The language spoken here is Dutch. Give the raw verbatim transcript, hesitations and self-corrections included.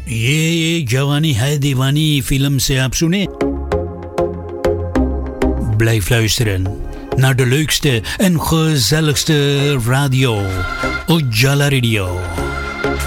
ये Jawani Hai Diwani film se आप सुने. Blijf luisteren naar de leukste en gezelligste radio. Ujjala Radio.